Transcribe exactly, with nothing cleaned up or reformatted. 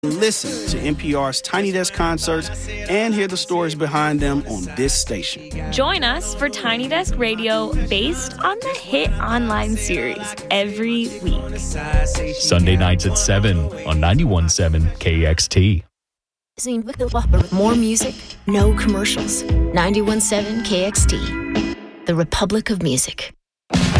Listen to N P R's Tiny Desk concerts and hear the stories behind them on this station. Join us for Tiny Desk Radio based on the hit online series every week. Sunday nights at seven on ninety-one point seven K X T. More music, no commercials. ninety-one point seven K X T, the Republic of Music.